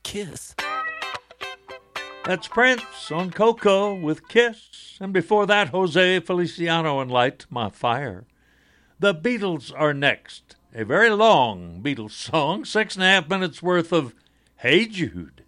Kiss. That's Prince on Coco with Kiss. And before that, Jose Feliciano and Light My Fire. The Beatles are next. A very long Beatles song, 6.5 minutes worth of Hey Jude.